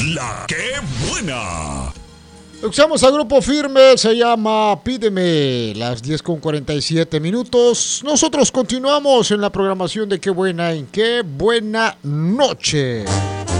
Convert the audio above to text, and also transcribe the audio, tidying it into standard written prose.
La que buena. Escuchamos a Grupo Firme, se llama Pídeme, las 10:47 minutos. Nosotros continuamos en la programación de Qué Buena, en Qué Buena Noche.